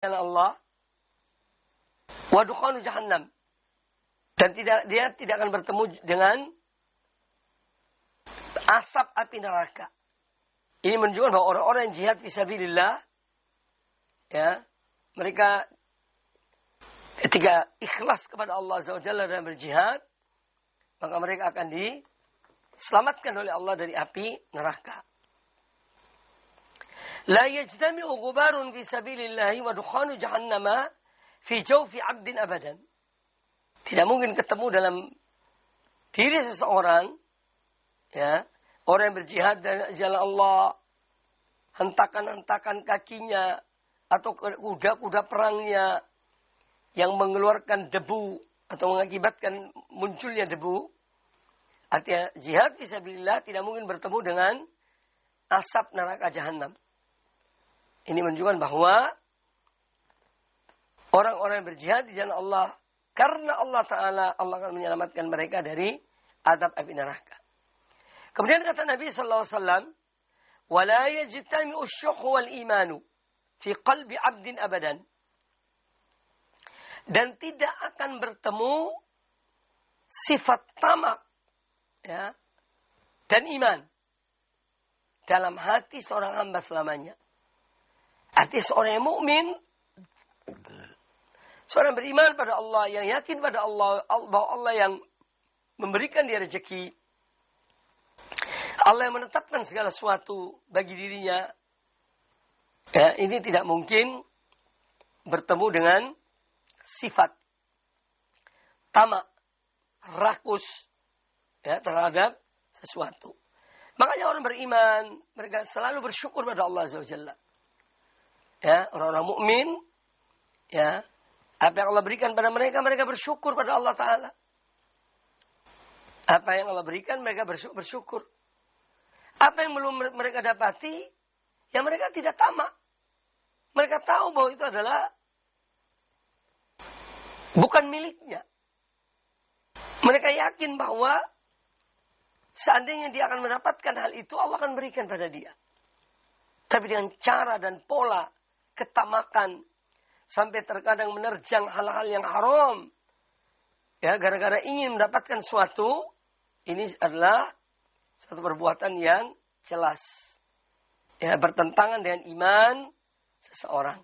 Allah wa dukhanu jahannam. Dan dia tidak akan bertemu dengan asap api neraka. Ini menunjukkan bahwa orang-orang yang jihad fisabilillah, ya, mereka ketika ikhlas kepada Allah Azza wa Jalla dan berjihad, maka mereka akan diselamatkan oleh Allah dari api neraka. La yajtami'u ghubarun fi sabilillahi wa dukhanu jahannama fi jawfi 'abdin abadan. Tidak mungkin ketemu dalam diri seseorang, ya, orang yang berjihad dan jalan Allah, hentakan-hentakan kakinya atau kuda-kuda perangnya yang mengeluarkan debu atau mengakibatkan munculnya debu. Artinya jihad fisabilillah tidak mungkin bertemu dengan asap neraka jahanam. Ini menunjukkan bahwa orang-orang yang berjihad di jalan Allah, karena Allah Ta'ala, Allah akan menyelamatkan mereka dari azab api neraka. Kemudian kata Nabi SAW, وَلَا يَجْتَمِعُ الشُّحُ وَالْإِيمَانُ فِي قَلْبِ عَبْدٍ أَبَدًا. Dan tidak akan bertemu sifat tamak, ya, dan iman dalam hati seorang hamba selamanya. Artinya seorang yang mukmin, seorang beriman pada Allah, yang yakin pada Allah, bahwa Allah yang memberikan dia rezeki, Allah yang menetapkan segala sesuatu bagi dirinya, ya, ini tidak mungkin bertemu dengan sifat tamak, rakus, ya, terhadap sesuatu. Makanya orang beriman, mereka selalu bersyukur pada Allah Azza wa Jalla. Ya, orang-orang mukmin, ya, apa yang Allah berikan pada mereka, mereka bersyukur pada Allah Ta'ala. Apa yang Allah berikan, mereka bersyukur. Apa yang belum mereka dapati, ya mereka tidak tamak. Mereka tahu bahwa itu adalah bukan miliknya. Mereka yakin bahwa seandainya dia akan mendapatkan hal itu, Allah akan berikan pada dia. Tapi dengan cara dan pola ketamakan, sampai terkadang menerjang hal-hal yang haram, ya, gara-gara ingin mendapatkan suatu, ini adalah suatu perbuatan yang jelas, ya, bertentangan dengan iman seseorang.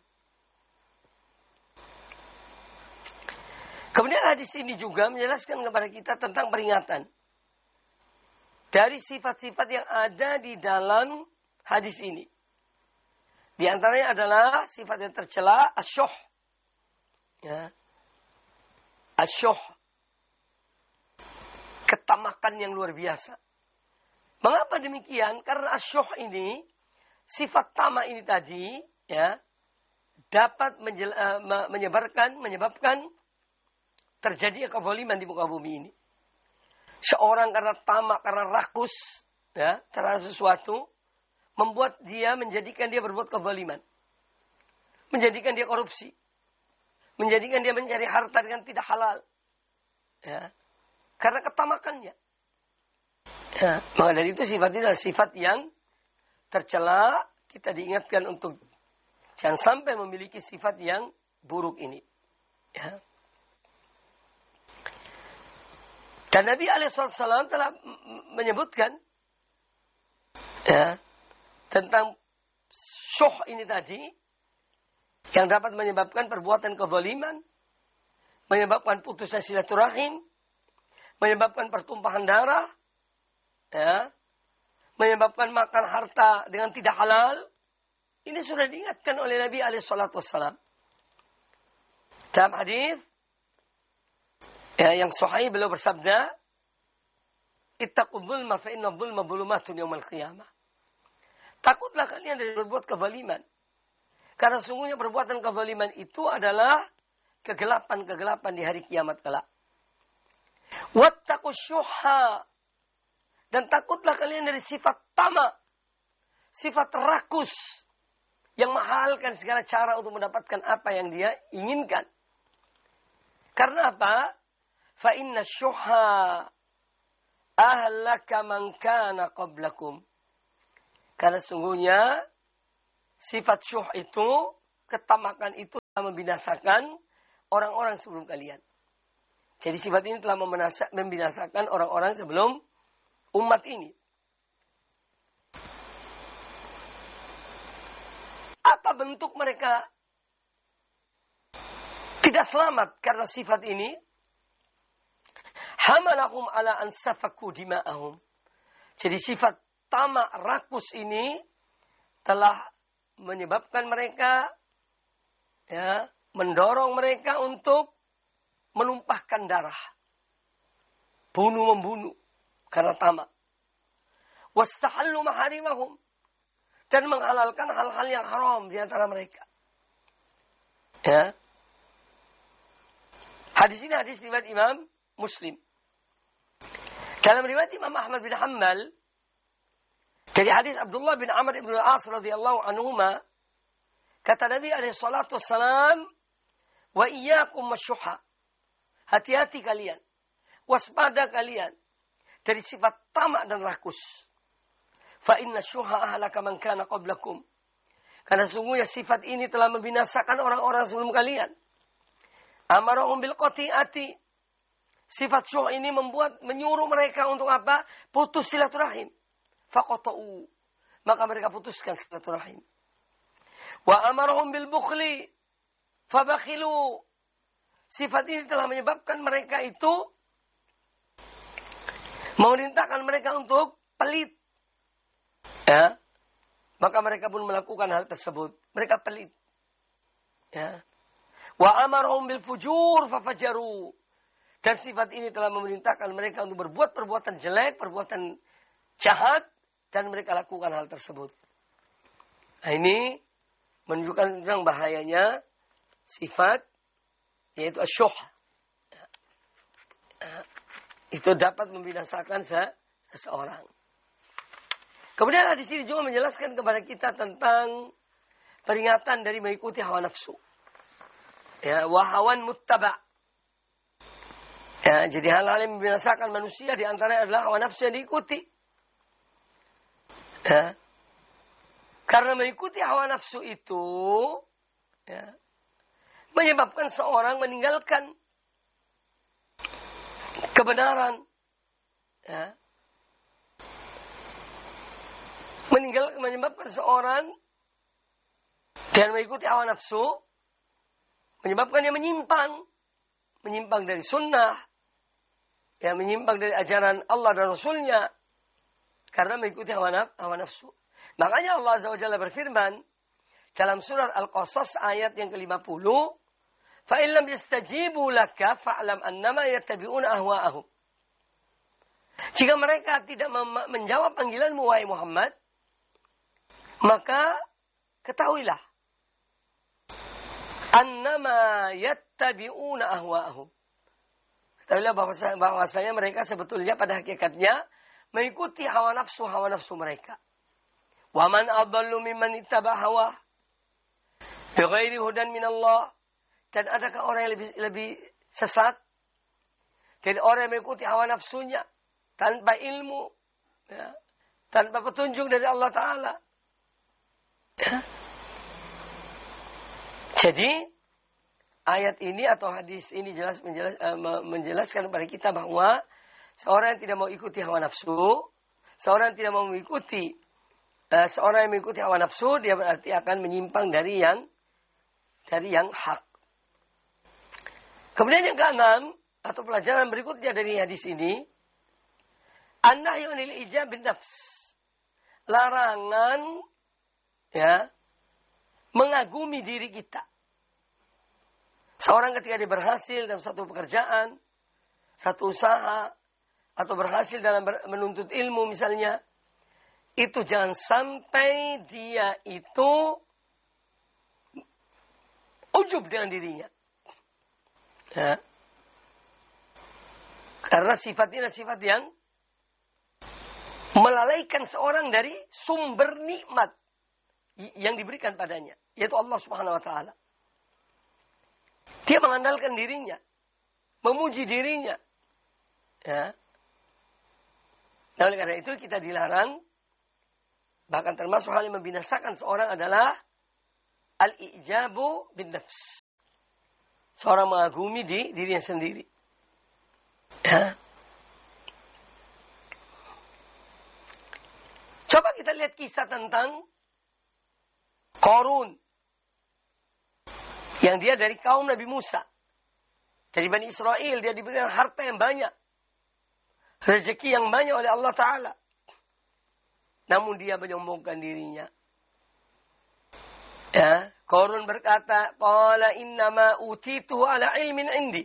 Kemudian hadis ini juga menjelaskan kepada kita tentang peringatan dari sifat-sifat yang ada di dalam hadis ini. Di antaranya adalah sifat yang tercela, asyuh. Ya. Asyuh. Ketamakan yang luar biasa. Mengapa demikian? Karena asyuh ini, sifat tamak ini tadi, ya, dapat menyebabkan terjadi kezaliman di muka bumi ini. Seorang karena tamak, karena rakus, ya, terhadap sesuatu, membuat dia, menjadikan dia berbuat kezaliman. Menjadikan dia korupsi. Menjadikan dia mencari harta dengan tidak halal. Ya. Karena ketamakannya. Ya. Maka dari itu sifat ini adalah sifat yang tercela. Kita diingatkan untuk jangan sampai memiliki sifat yang buruk ini. Ya. Dan Nabi SAW telah menyebutkan, ya, tentang syuh ini tadi, yang dapat menyebabkan perbuatan kezaliman, menyebabkan putusnya silaturahim, menyebabkan pertumpahan darah, ya, menyebabkan makan harta dengan tidak halal. Ini sudah diingatkan oleh Nabi SAW. Dalam hadis, ya, yang sahih, beliau bersabda, "Ittaqul dzulma fa inna dzulma dzulumatun yaumil qiyamah." Takutlah kalian dari berbuat kezaliman. Karena sungguhnya perbuatan kezaliman itu adalah kegelapan-kegelapan di hari kiamat kelak. Wattaqus syuhha. Dan takutlah kalian dari sifat tamak, sifat rakus, yang menghalalkan segala cara untuk mendapatkan apa yang dia inginkan. Karena apa? Fa inna syuhha ahlaka man kana qablakum. Karena sungguhnya sifat syuh itu, ketamakan itu membinasakan orang-orang sebelum kalian. Jadi sifat ini telah membinasakan orang-orang sebelum umat ini. Apa bentuk mereka tidak selamat karena sifat ini? Hamalahum ala an safaku dima'ahum. Jadi sifat tamak rakus ini telah menyebabkan mereka, mendorong mereka untuk menumpahkan darah. Bunuh-membunuh karena tamak. Wastahallu maharimahum. Dan menghalalkan hal-hal yang haram di antara mereka. Ya. Hadis ini hadis riwayat Imam Muslim. Dalam riwayat Imam Ahmad bin Hanbal, dari hadis Abdullah bin Amr bin Al-As radhiyallahu anhuma, kata Nabi alaihi salatu wassalam, wa iyyakum wasyuha. Hati-hati kalian, waspada kalian dari sifat tamak dan rakus. Fa inna syuha ahlaka man kana qablakum. Karena sungguhnya sifat ini telah membinasakan orang-orang sebelum kalian. Amarahum bil qati'ati. Sifat syuh ini menyuruh mereka untuk apa? Putus silaturahim. Faqata'u. Maka mereka putuskan silaturahim. Wa amarahum bil bukhli. Fabakhilu. Sifat ini telah menyebabkan mereka itu memerintahkan mereka untuk pelit. Ya. Maka mereka pun melakukan hal tersebut. Mereka pelit. Ya. Wa amarahum bil fujur fafajaru. Dan sifat ini telah memerintahkan mereka untuk berbuat perbuatan jelek, perbuatan jahat, dan mereka lakukan hal tersebut. Nah, ini menunjukkan tentang bahayanya sifat, yaitu asyuh. Itu dapat membinasakan seseorang. Kemudian di sini juga menjelaskan kepada kita tentang peringatan dari mengikuti hawa nafsu. Ya, wahawan muttaba. Ya, jadi hal-hal yang membinasakan manusia di antaranya adalah hawa nafsu yang diikuti. Ya. Karena mengikuti hawa nafsu itu, ya, menyebabkan seorang meninggalkan kebenaran. Ya. Menyebabkan seorang dan mengikuti hawa nafsu, menyebabkan dia menyimpang dari sunnah, ya, menyimpang dari ajaran Allah dan Rasulnya, karena mengikuti hawa nafsu. Makanya Allah Azza wa Jalla berfirman dalam surat Al-Qasas ayat yang ke-50, fa illam yastajibu laka fa'lam annama yattabi'una ahwa'ahum. Jika mereka tidak menjawab panggilanmu wahai Muhammad, maka ketahuilah annama yattabi'una ahwa'ahum. Ketahuilah bahwasanya mereka sebetulnya pada hakikatnya mengikuti hawa nafsu mereka. Wa man adallu mimman ittaba hawa bighairi hudan minallah. Dan adakah orang yang lebih sesat dari orang yang mengikuti hawa nafsunya tanpa ilmu, ya, tanpa petunjuk dari Allah Ta'ala. Ya. Jadi ayat ini atau hadis ini menjelaskan kepada kita bahwa seorang yang tidak mau ikuti hawa nafsu, seorang yang tidak mau mengikuti, seorang yang mengikuti hawa nafsu, dia berarti akan menyimpang dari yang hak. Kemudian yang keenam atau pelajaran berikutnya dari hadis ini, an-nahyu 'anil ijab bin nafs. Larangan, ya, mengagumi diri kita. Seorang ketika dia berhasil dalam satu pekerjaan, satu usaha, atau berhasil dalam menuntut ilmu misalnya, itu jangan sampai dia itu ujub dengan dirinya. Ya. Karena sifat ini adalah sifat yang melalaikan seorang dari sumber nikmat yang diberikan padanya, yaitu Allah Subhanahu wa Ta'ala. Dia mengandalkan dirinya, memuji dirinya. Ya. Nah, oleh karena itu kita dilarang, bahkan termasuk hal yang membinasakan seorang adalah Al-i'jabu bin nafs. Seorang mengagumi di dirinya sendiri. Ya. Coba kita lihat kisah tentang Qarun. Yang dia dari kaum Nabi Musa. Dari Bani Israel, dia diberikan harta yang banyak. Rezeki yang banyak oleh Allah Ta'ala. Namun dia menyombongkan dirinya. Ya, Qarun berkata, "Qala innama utituhu ala ilmin indi."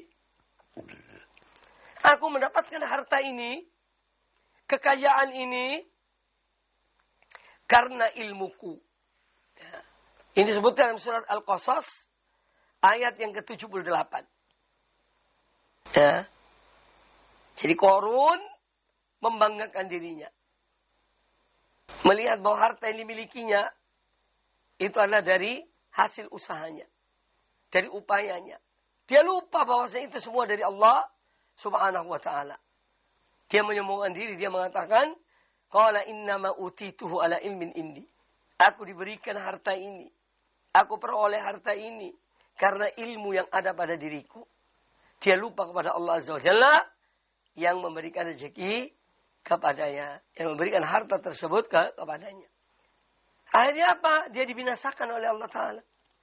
Aku mendapatkan harta ini, kekayaan ini, karena ilmuku. Ya. Ini disebutkan dalam surat Al-Qasas, ayat yang ke-78. Ya. Jadi Qarun membanggakan dirinya. Melihat bahwa harta yang dimilikinya, itu adalah dari hasil usahanya. Dari upayanya. Dia lupa bahwasanya itu semua dari Allah Subhanahu wa ta'ala. Dia menyombongkan diri. Dia mengatakan, Qala innama utituhu ala ilmin indi. Aku diberikan harta ini. Aku peroleh harta ini. Karena ilmu yang ada pada diriku. Dia lupa kepada Allah Azza wa Jalla. Yang memberikan rezeki kepadanya. Yang memberikan harta tersebut kepadanya. Akhirnya apa? Dia dibinasakan oleh Allah Ta'ala.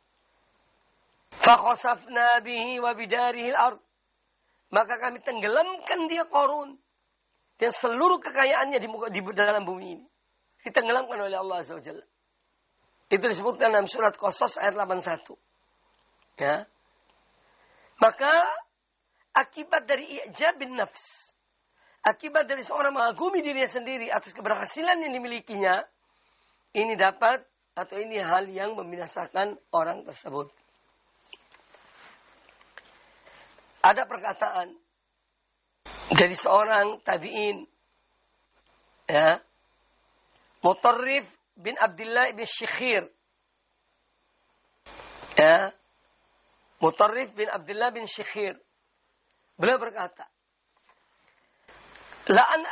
فَخَسَفْنَا بِهِ وَبِدَارِهِ الْأَرْضِ. Maka kami tenggelamkan dia Qarun. Dan seluruh kekayaannya di dalam bumi ini. Ditenggelamkan oleh Allah Azza wa Jalla. Itu disebutkan dalam surat Qasas ayat 81. Ya. Maka akibat dari i'jab bin nafs. Akibat dari seorang mengagumi dirinya sendiri atas keberhasilan yang dimilikinya. Ini dapat atau ini hal yang membinasakan orang tersebut. Ada perkataan dari seorang tabi'in. Ya. Mutarrif bin Abdullah bin Syikhir. Ya. Mutarrif bin Abdullah bin Syikhir. Beliau berkata, La'an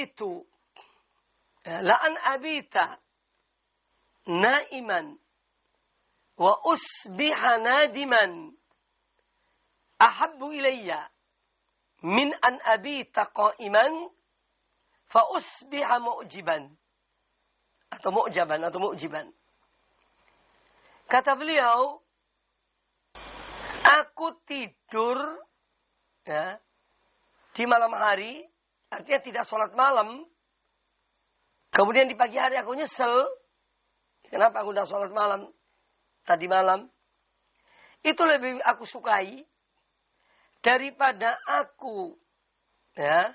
abita naiman wa usbiha nadiman ahabbu ilayya min an abita qa'iman fa usbiha mu'jiban atau mu'jiban. Kata beliau, aku tidur ya, di malam hari, artinya tidak sholat malam, kemudian di pagi hari aku nyesel. Kenapa aku tidak sholat malam tadi malam? Itu lebih aku sukai daripada aku ya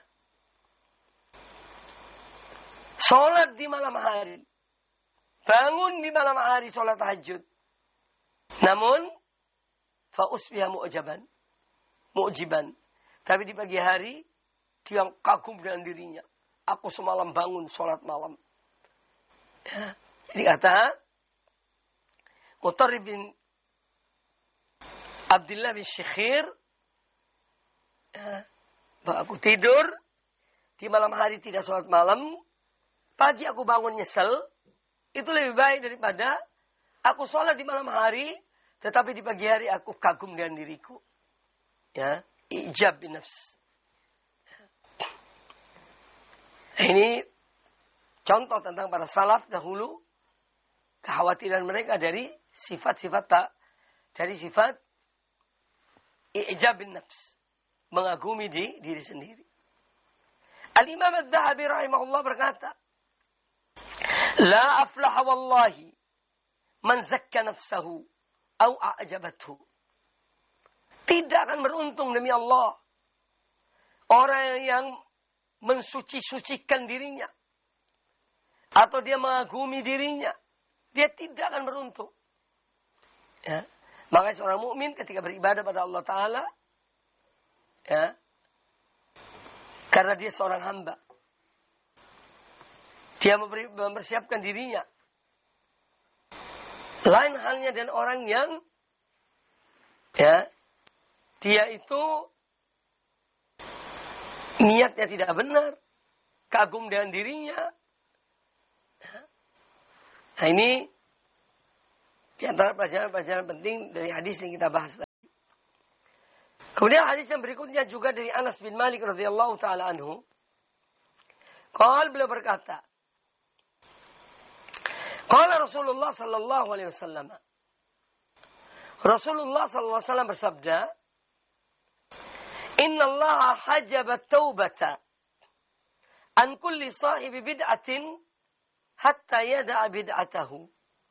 sholat di malam hari, bangun di malam hari sholat tahajud. Namun fa usbiha mu'jiban. Tapi di pagi hari dia kagum dengan dirinya. Aku semalam bangun sholat malam. Ya. Jadi kata Mutarrib bin Abdullah bin Syikhir, ya, bahwa aku tidur di malam hari tidak sholat malam, pagi aku bangun nyesel, itu lebih baik daripada aku sholat di malam hari, tetapi di pagi hari aku kagum dengan diriku. Ya, ijab bin nafs. Ini contoh tentang para salaf dahulu. Kekhawatiran mereka dari sifat i'jab bin nafs. Mengagumi diri sendiri. Al-Imam Adz-Dzahabi rahimahullah berkata, La aflaha wallahi man zakka nafsahu au a'jabathu. Tidak akan beruntung demi Allah orang yang mensuci-sucikan dirinya atau dia mengagumi dirinya. Dia tidak akan beruntung. Ya. Makanya seorang mukmin ketika beribadah pada Allah Ta'ala, ya, karena dia seorang hamba, dia mempersiapkan dirinya. Lain halnya dengan orang yang, ya, dia itu niatnya tidak benar, kagum dengan dirinya. Nah ini Di antara pelajaran-pelajaran penting dari hadis yang kita bahas tadi. Kemudian hadis yang berikutnya juga dari Anas bin Malik radhiyallahu taala anhu. Beliau berkata, qala Rasulullah sallallahu alaihi wasallam. Rasulullah sallallahu alaihi wasallam bersabda, "Inna Allah hajaba taubata an kulli sahibi bid'atin hatta yada'a bid'atahu."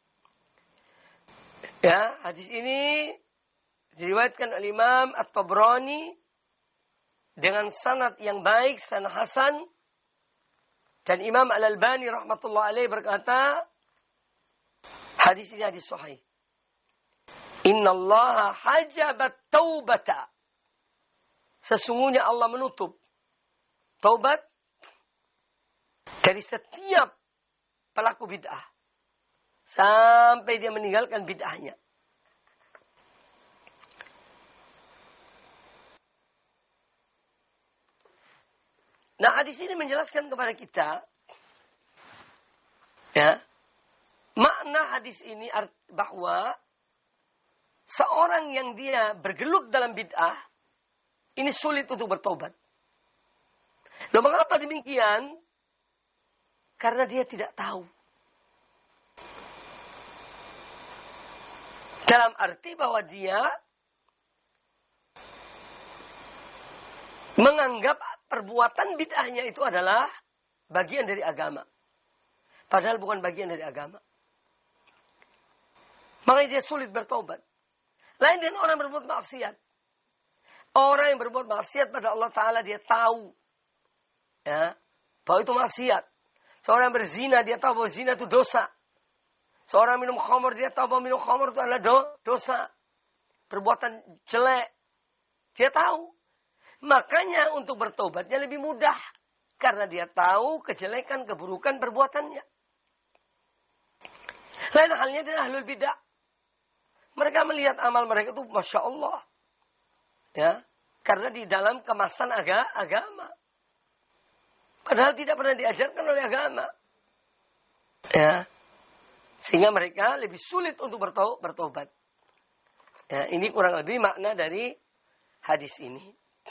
Ya, hadis ini diriwayatkan oleh Imam At-Tabrani dengan sanad yang baik, sanad hasan. Dan Imam Al-Albani rahmatullah alaih berkata, hadis ini hadis sahih. Inna Allah hajabat taubata. Sesungguhnya Allah menutup taubat dari setiap pelaku bid'ah. Sampai dia meninggalkan bid'ahnya. Nah, hadis ini menjelaskan kepada kita, ya, makna hadis ini bahwa seorang yang dia bergelut dalam bid'ah, ini sulit untuk bertobat. Loh, mengapa demikian? Karena dia tidak tahu. Dalam arti bahwa dia menganggap perbuatan bid'ahnya itu adalah bagian dari agama. Padahal bukan bagian dari agama. Makanya dia sulit bertobat. Lain dengan orang yang berbuat maksiat. Orang yang berbuat maksiat pada Allah Ta'ala dia tahu, ya, bahwa itu maksiat. Seorang yang berzina dia tahu bahwa zina itu dosa. Seorang minum khamr dia tahu bahwa minum khamr itu adalah dosa. Perbuatan jelek. Dia tahu. Makanya untuk bertobatnya lebih mudah. Karena dia tahu kejelekan, keburukan perbuatannya. Lain halnya dengan ahlul bidah. Mereka melihat amal mereka itu Masya Allah. Ya, karena di dalam kemasan agama. Padahal tidak pernah diajarkan oleh agama. Ya. Sehingga mereka lebih sulit untuk bertobat. Ya, ini kurang lebih makna dari hadis ini.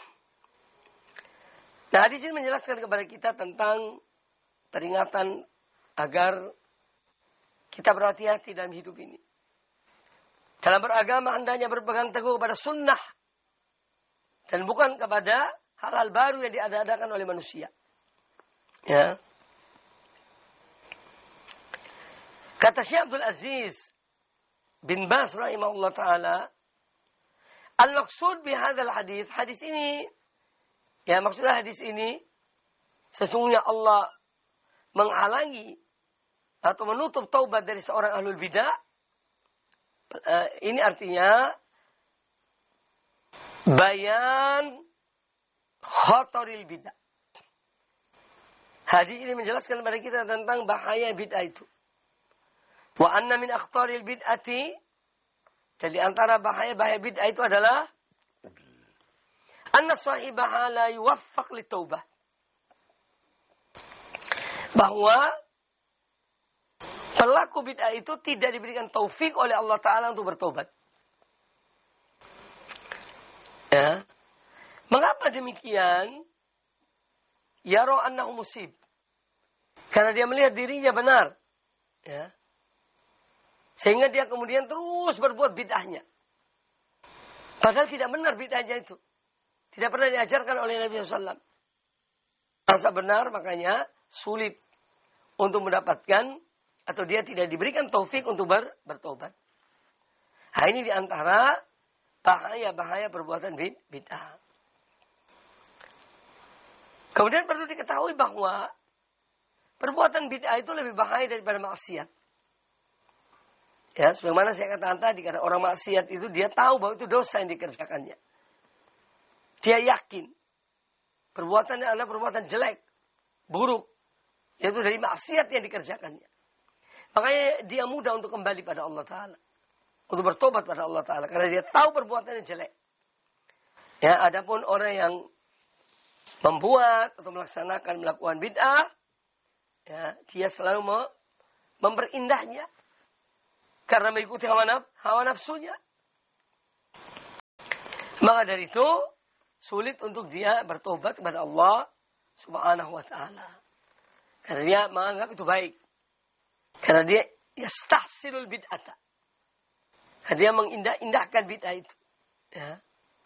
Nah, hadis ini menjelaskan kepada kita tentang peringatan agar kita berhati-hati dalam hidup ini. Dalam beragama hendaknya berpegang teguh kepada sunnah. Dan bukan kepada hal-hal baru yang diadakan oleh manusia. Ya. Kata Syekh Abdul Aziz bin Baz rahimahullah ta'ala, al-maqsud bihadzal hadis, hadis ini, ya maksudnya hadis ini, sesungguhnya Allah menghalangi atau menutup taubat dari seorang ahlul bidah. Ini artinya bayan khataril bidah. Hadis ini menjelaskan kepada kita tentang bahaya bid'ah itu. Wa anna min akhtaril bid'ati, jadi antara bahaya-bahaya bid'ah itu adalah anna sahibaha la yuwaffaq litaubah. Bahwa pelaku bid'ah itu tidak diberikan taufik oleh Allah Ta'ala untuk bertobat. Ya. Mengapa demikian? Yaro annahu musib. Karena dia melihat dirinya benar. Ya. Sehingga dia kemudian terus berbuat bid'ahnya. Padahal tidak benar bid'ahnya itu. Tidak pernah diajarkan oleh Nabi SAW. Rasa benar makanya sulit untuk mendapatkan atau dia tidak diberikan taufik untuk bertobat. Nah, ini diantara bahaya-bahaya perbuatan bid'ah. Kemudian perlu diketahui bahwa perbuatan bid'ah itu lebih bahaya daripada maksiat. Ya, sebagaimana saya katakan tadi, karena orang maksiat itu dia tahu bahwa itu dosa yang dikerjakannya. Dia yakin perbuatannya adalah perbuatan jelek, buruk, yaitu dari maksiat yang dikerjakannya. Makanya dia mudah untuk kembali pada Allah Ta'ala, untuk bertobat pada Allah Ta'ala, karena dia tahu perbuatannya jelek. Ya, adapun orang yang membuat atau melakukan bid'ah, ya, dia selalu memperindahnya. karena mengikuti hawa nafsunya. Maka dari itu sulit untuk dia bertobat kepada Allah Subhanahu wa taala. Karena dia menganggap itu baik. Karena dia yastahsilul bid'ata. Karena dia mengindah-indahkan bid'ah itu. Ya.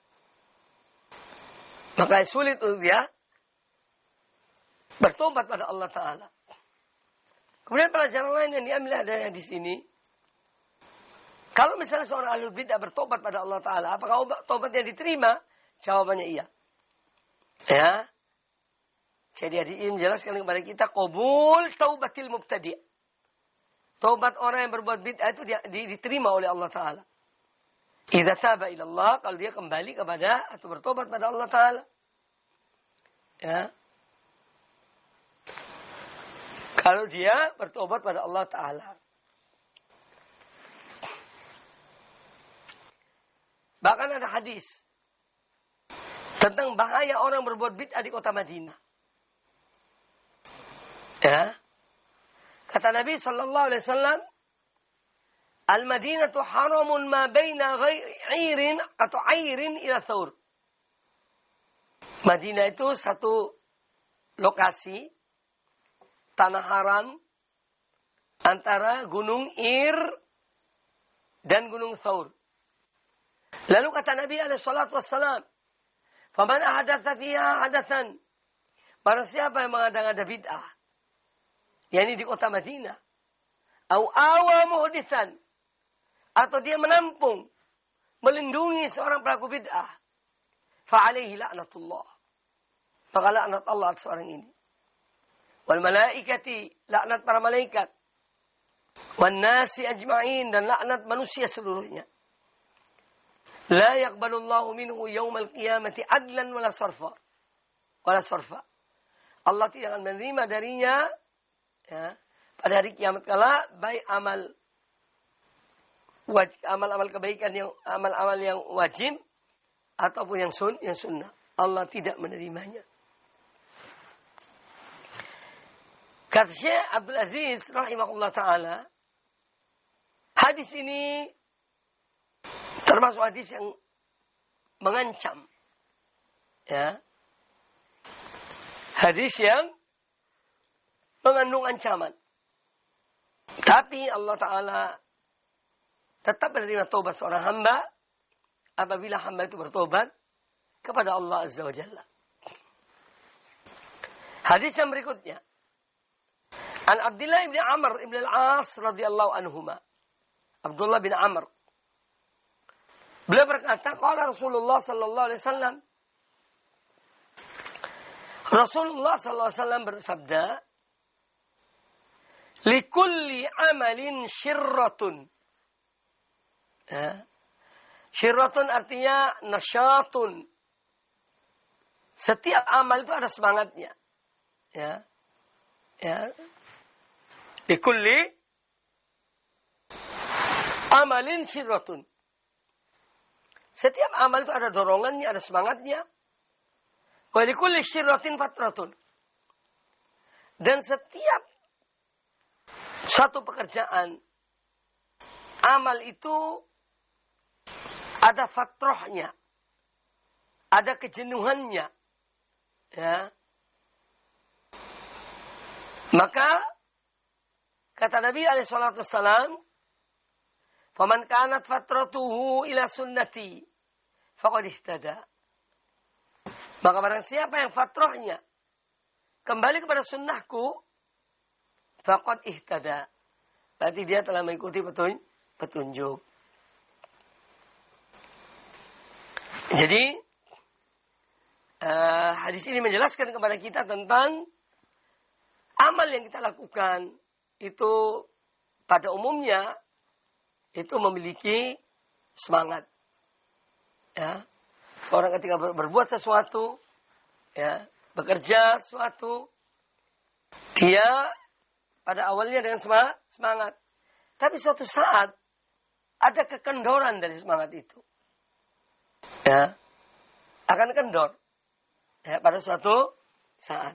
Maka sulit untuk dia bertobat pada Allah Ta'ala. Kemudian pelajaran lain yang diambil dari hadis ini. Kalau misalnya seorang ahlul bid'ah bertobat pada Allah Ta'ala. Apakah tobatnya diterima? Jawabannya iya. Ya. Jadi hadis ini menjelaskan kepada kita. Qabul taubatil mubtadi'. Tobat orang yang berbuat bid'ah itu diterima oleh Allah Ta'ala. Idza taba ila Allah, kalau dia kembali kepada atau bertobat pada Allah Ta'ala. Ya. Kalau dia bertobat pada Allah Ta'ala. Bahkan ada hadis tentang bahaya orang berbuat bid'ah di kota Madinah. Ya. Kata Nabi sallallahu alaihi wasallam, Al-Madinatu haramun ma baina ghairin atau airin ila Thawr. Madinah itu satu lokasi tanah haram antara Gunung Ir dan Gunung Thawr. Lalu kata Nabi alaihi salatu wassalam, "Faman ahdatsa fiha hadatsan." Barang siapa yang mengada-ngada bid'ah, yakni di kota Madinah, au awa muhditsan, atau dia menampung, melindungi seorang pelaku bid'ah, fa alaihi la'natullah. Maka laknat Allah atas orang ini. Wal malaikati, laknat para malaikat. Wan nasi ajma'in, dan laknat manusia seluruhnya. La yaqbalullahu minhu yaumal qiyamati adlan wala sarfa. Allah tidak akan menerima darinya, ya, pada hari kiamat kala, baik amal-amal kebaikan amal-amal yang wajib ataupun yang sunnah. Allah tidak menerimanya. Kata Syekh Abdul Aziz rahimahullah taala, hadis ini termasuk hadis yang mengancam. Ya. Hadis yang mengandung ancaman. Tapi Allah Ta'ala tetap menerima taubat seorang hamba apabila hamba itu bertobat kepada Allah Azza wa Jalla. Hadis yang berikutnya. An Abdullah bin Amr bin Al-As radhiyallahu anhuma. Abdullah bin Amr. Beliau berkata, qala Rasulullah sallallahu alaihi wasallam. Rasulullah sallallahu alaihi wasallam bersabda, likulli amalin syirratun. Ya. Syirratun artinya nasyatun. Setiap amal itu ada semangatnya. Ya. Ya. Likulli amalin syirratun. Setiap amal itu ada dorongannya, ada semangatnya. Wa likulli syirratin fatratun. Dan setiap satu pekerjaan, amal itu ada fatrohnya, ada kejenuhannya. Ya. Maka kata Nabi alaihi salatu wassalam, "Faman kanat fatratuhu ila sunnati faqad ihtada." Maka barang siapa yang fatrohnya kembali kepada sunnahku, faqad ihtada. Berarti dia telah mengikuti petunjuk. Jadi hadis ini menjelaskan kepada kita tentang amal yang kita lakukan itu pada umumnya itu memiliki semangat. Ya. Orang ketika berbuat sesuatu, ya, bekerja sesuatu, dia pada awalnya dengan semangat. Tapi suatu saat ada kekendoran dari semangat itu. Ya. Akan kendor. Ya, pada suatu saat.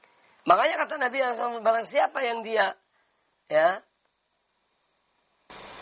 Makanya kata Nabi SAW, barang siapa yang dia, ya,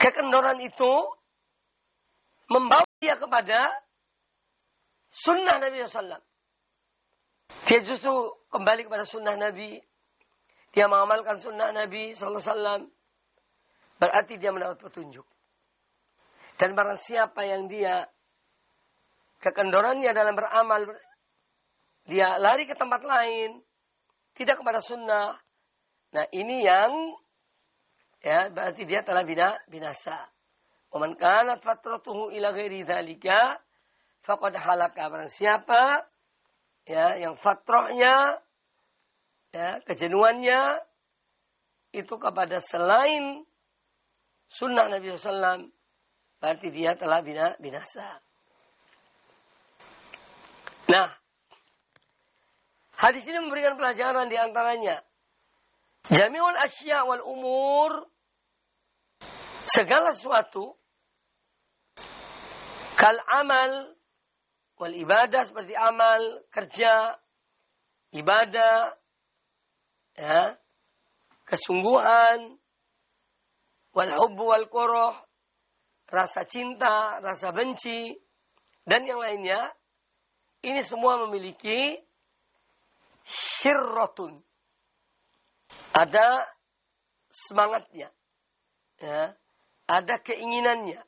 kekendoran itu membawa dia kepada sunnah Nabi SAW. Dia justru kembali kepada sunnah Nabi. Dia mengamalkan sunnah Nabi SAW. Berarti dia mendapat petunjuk. Dan barang siapa yang dia kekendorannya dalam beramal, dia lari ke tempat lain, tidak kepada sunnah. Nah ini yang berarti dia telah binasa. Waman kanat fatratuhu ila ghairi dzalika faqad halaka. Barang siapa yang fatrahnya kejenuhannya itu kepada selain sunnah Nabi SAW, berarti dia telah binasa. Nah, hadis ini memberikan pelajaran di antaranya. Jami'ul asya wal umur, segala sesuatu, kal amal wal ibadah, seperti amal, kerja, ibadah, kesungguhan, wal hubbu wal koroh, rasa cinta, rasa benci, dan yang lainnya. Ini semua memiliki syirratun. Ada semangatnya. Ada keinginannya.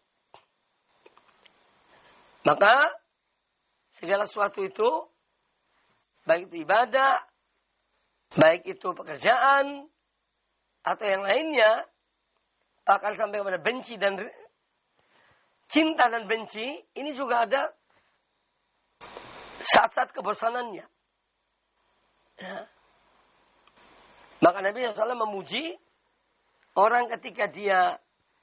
Maka segala sesuatu itu, baik itu ibadah, baik itu pekerjaan, atau yang lainnya, bahkan sampai kepada benci dan cinta dan benci, ini juga ada saat-saat kebosanannya. Maka Nabi SAW memuji orang ketika dia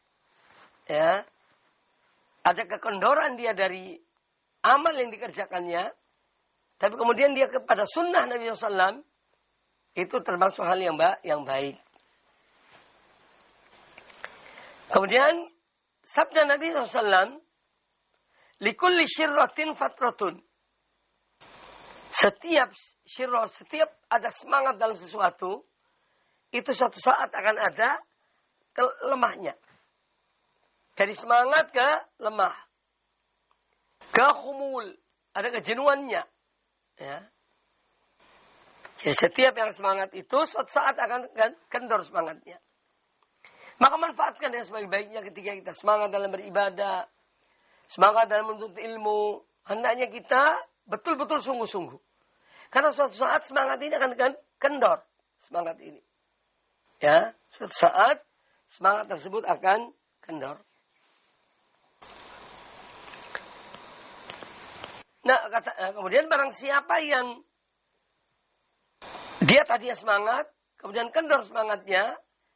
ada kekendoran dia dari amal yang dikerjakannya, tapi kemudian dia kepada sunnah Nabi SAW, itu termasuk hal yang baik. Kemudian sabda Nabi SAW, likulli syirratin fatratun. Setiap syirrat, setiap ada semangat dalam sesuatu, itu suatu saat akan ada lemahnya. Dari semangat ke lemah. Ke khumul, ada kejenuhannya. Jadi setiap yang semangat itu suatu saat akan kendor semangatnya. Maka manfaatkan yang sebaik-baiknya ketika kita semangat dalam beribadah, semangat dalam menuntut ilmu. Hendaknya kita betul-betul sungguh-sungguh. Karena suatu saat semangat ini akan kendor. Semangat ini. Suatu saat semangat tersebut akan kendor. Nah, kemudian barang siapa yang dia tadinya semangat, kemudian kendor semangatnya,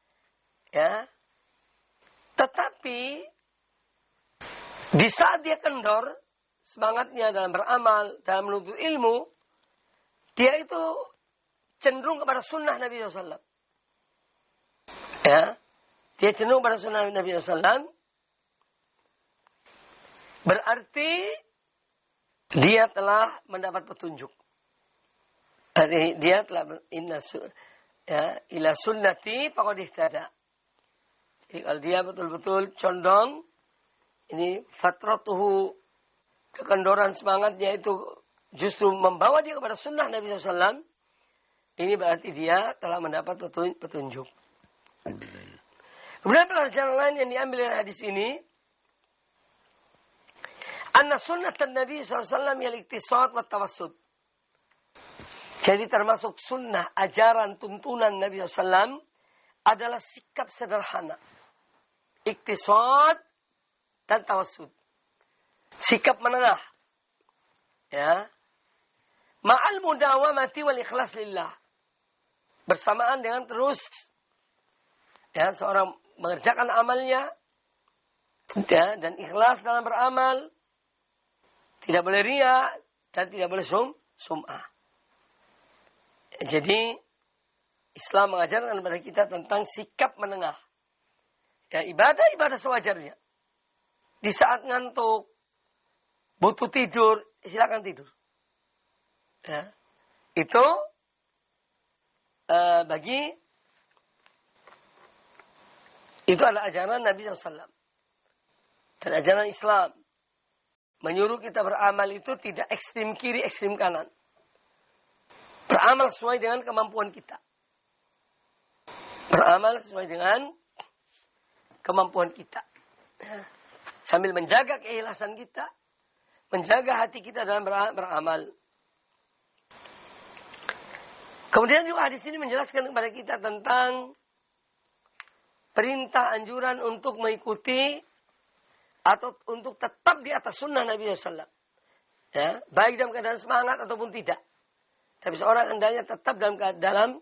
tetapi di saat dia kendor semangatnya dalam beramal, dalam menuntut ilmu, dia itu cenderung kepada sunnah Nabi SAW. Dia cenderung kepada sunnah Nabi SAW. Berarti dia telah mendapat petunjuk. Dia telah ila sunnati faqad ihtada. Jadi kalau dia betul-betul condong, ini fatratuhu, kekendoran semangatnya itu justru membawa dia kepada sunnah Nabi SAW. Ini berarti dia telah mendapat petunjuk. Kemudian pelajaran lain yang diambil dari hadis ini, anna sunnatan Nabi SAW yal-iktisad wa tawassud. Jadi termasuk sunnah, ajaran, tuntunan Nabi SAW adalah sikap sederhana. Iktisad dan tawassud. Sikap menengah. Ma'al mudawamati wal ikhlas lillah. Bersamaan dengan terus seorang mengerjakan amalnya dan ikhlas dalam beramal. Tidak boleh riya dan tidak boleh sum'ah. Jadi Islam mengajarkan kepada kita tentang sikap menengah. Ibadah sewajarnya. Di saat ngantuk, butuh tidur, silakan tidur. Itu itu adalah ajaran Nabi SAW. Dan ajaran Islam menyuruh kita beramal itu tidak ekstrim kiri, ekstrim kanan. Beramal sesuai dengan kemampuan kita. Beramal sesuai dengan kemampuan kita. Sambil menjaga keikhlasan kita, menjaga hati kita dalam beramal. Kemudian juga hadis ini menjelaskan kepada kita tentang perintah anjuran untuk mengikuti atau untuk tetap di atas sunnah Nabi SAW. Ya, baik dalam keadaan semangat ataupun tidak. Tapi seorang hendaknya tetap dalam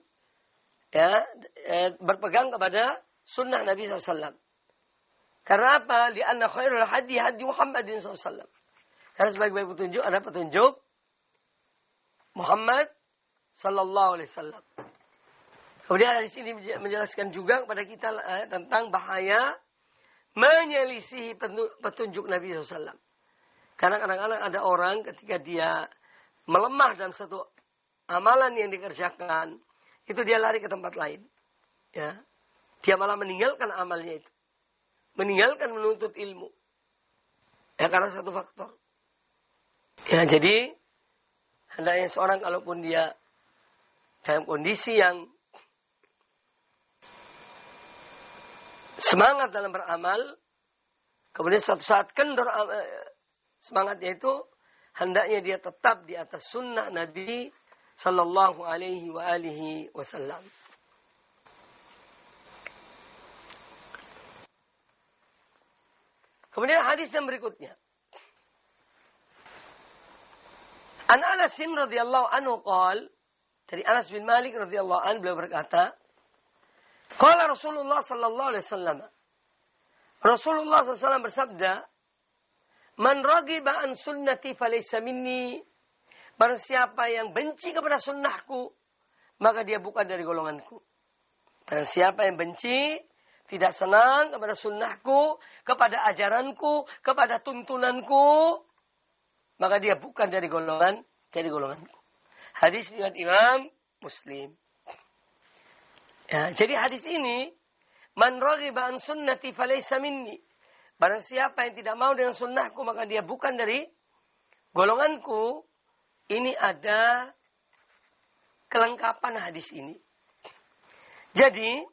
berpegang kepada sunnah Nabi SAW. Karena apa? Lianna khairul hadi Muhammadin SAW. Karena sebaik-baik petunjuk adalah petunjuk Muhammad sallallahu alaihi wasallam. Kemudian hadis ini menjelaskan juga kepada kita tentang bahaya menyelisihi petunjuk Nabi SAW. Karena kadang-kadang ada orang ketika dia melemah dalam satu amalan yang dikerjakan, itu dia lari ke tempat lain. Ya. Dia malah meninggalkan amalnya itu. Meninggalkan menuntut ilmu. Ya, karena satu faktor. Ya, jadi hendaknya seorang kalaupun dia dalam kondisi yang semangat dalam beramal, kemudian suatu saat kendor semangatnya itu, hendaknya dia tetap di atas sunnah Nabi sallallahu alaihi wa alihi wasallam. Kemudian hadis yang berikutnya. An Anas radhiyallahu anhu qala, dari Anas bin Malik radhiyallahu anhu beliau berkata, qala Rasulullah sallallahu alaihi wasallam. Rasulullah SAW bersabda, "Man raghiba an sunnati falaysa minni." Barang siapa yang benci kepada sunnahku, maka dia bukan dari golonganku. Barang siapa yang benci, tidak senang kepada sunnahku, kepada ajaranku, kepada tuntunanku, maka dia bukan dari golonganku. Hadis riwayat Imam Muslim. Ya, jadi hadis ini, man raghiba an sunnati falaysa minni. Barang siapa yang tidak mau dengan sunnahku, maka dia bukan dari golonganku. Ini ada kelengkapan hadis ini. Jadi,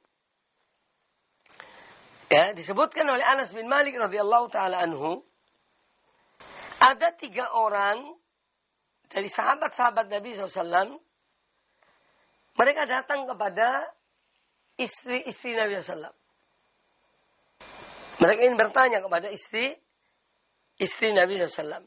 ya, disebutkan oleh Anas bin Malik radhiyallahu taala anhu, ada 3 orang dari sahabat-sahabat Nabi SAW, mereka datang kepada istri-istri Nabi SAW. Mereka ingin bertanya kepada istri Nabi SAW.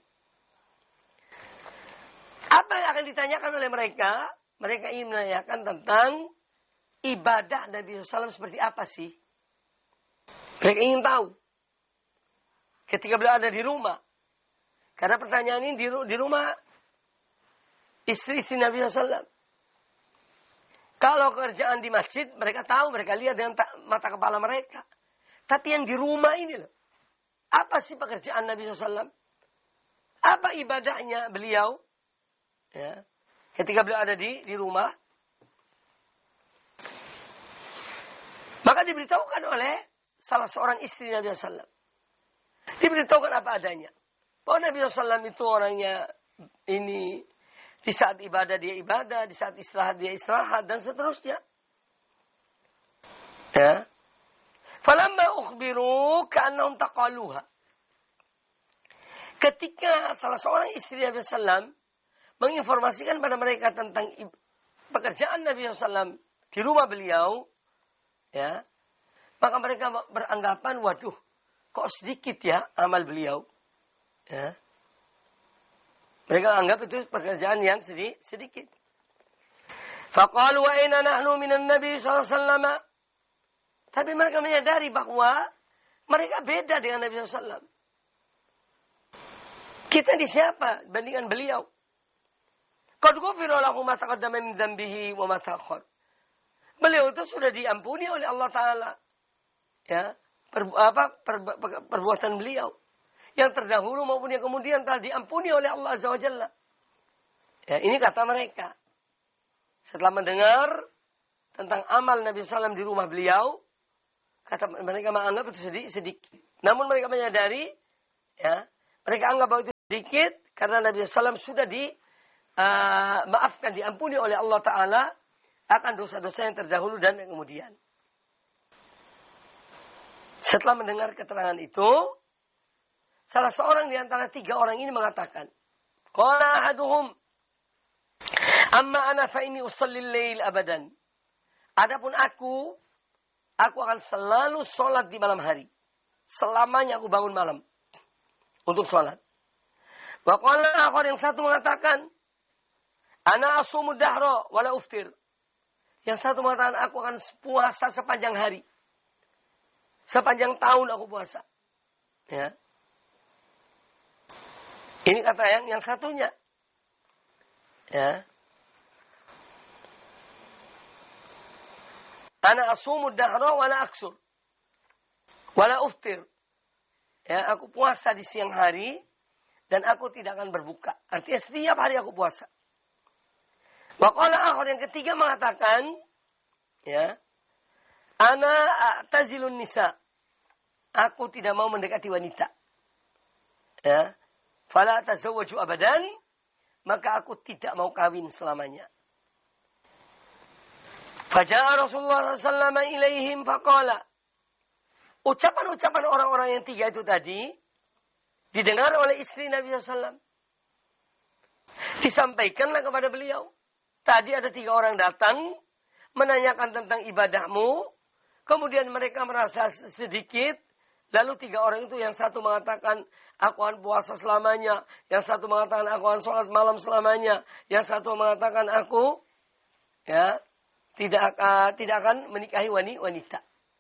Apa yang akan ditanyakan oleh mereka? Mereka ingin menanyakan tentang ibadah Nabi SAW seperti apa sih? Mereka ingin tahu. Ketika beliau ada di rumah. Karena pertanyaan ini di rumah istri-istri Nabi SAW. Kalau kerjaan di masjid, mereka tahu, mereka lihat dengan mata kepala mereka. Tapi yang di rumah ini loh. Apa sih pekerjaan Nabi SAW? Apa ibadahnya beliau? Ya. Ketika beliau ada di rumah. Maka diberitahukan oleh salah seorang istri Nabi SAW. Diberitahukan apa adanya. Bahwa Nabi SAW itu orangnya ini, di saat ibadah dia ibadah, di saat istirahat dia istirahat, dan seterusnya. Ya. Falamma ukhbiru ka'annahum taqaluha. Ketika salah seorang istri Nabi SAW menginformasikan pada mereka tentang pekerjaan Nabi SAW di rumah beliau, ya, maka mereka beranggapan, waduh, kok sedikit ya amal beliau. Ya. Mereka anggap itu pekerjaan yang sedikit. Faqalu wa inna nahnu minan Nabi sallallahu alaihi wasallam. Tapi mereka menyadari bahwa mereka beda dengan Nabi SAW. Kita di siapa bandingkan beliau? Qad ghufira lahu ma taqaddama min dhanbihi wa ma ta'akhkhar. Beliau itu sudah diampuni oleh Allah Ta'ala. Ya, perbuatan beliau. Yang terdahulu maupun yang kemudian telah diampuni oleh Allah Azza wa Jalla. Ya, ini kata mereka. Setelah mendengar tentang amal Nabi SAW di rumah beliau, kata mereka menganggap itu sedikit. Namun mereka menyadari Ya, mereka anggap bahwa itu sedikit karena Nabi SAW sudah maafkan, diampuni oleh Allah Ta'ala akan dosa-dosa yang terdahulu dan yang kemudian. Setelah mendengar keterangan itu, salah seorang di antara 3 orang ini mengatakan, qala ahaduhum, amma ana fa inni usalli al-lail abadan. Adapun aku akan selalu sholat di malam hari. Selamanya aku bangun malam untuk sholat. Wa qala akhar, yang satu mengatakan, ana asumud dahra wala uftir. Yang satu mengatakan, aku akan puasa sepanjang hari. Sepanjang tahun aku puasa. Ya. Ini kata yang satunya. Ya. Ana asumud dahra wala aksur. Wala uftir. Ya, aku puasa di siang hari dan aku tidak akan berbuka. Artinya setiap hari aku puasa. Wa qala akhar, yang ketiga mengatakan, ya, ana a'tazilun nisa. Aku tidak mau mendekati wanita. Ya. Fala tazawwaju abadan, maka aku tidak mau kawin selamanya. Faja'a Rasulullah sallallahu ilaihim faqala. Ucapan-ucapan orang-orang yang 3 itu tadi didengar oleh istri Nabi SAW. Disampaikanlah kepada beliau. Tadi ada 3 orang datang menanyakan tentang ibadahmu. Kemudian mereka merasa sedikit. Lalu 3 orang itu, yang satu mengatakan aku akan puasa selamanya. Yang satu mengatakan aku akan sholat malam selamanya. Yang satu mengatakan aku tidak akan menikahi wanita.